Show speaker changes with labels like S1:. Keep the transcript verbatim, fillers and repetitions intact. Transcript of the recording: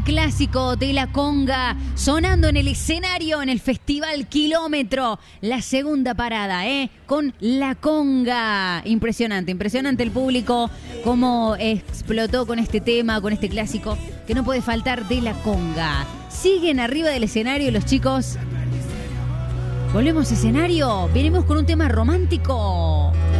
S1: gran clásico de la conga sonando en el escenario en el Festival Kilómetro. La segunda parada, ¿eh? Con la conga. Impresionante, impresionante el público, cómo explotó con este tema, con este clásico que no puede faltar de la conga. Siguen arriba del escenario los chicos. Volvemos a escenario. Venimos con un tema romántico.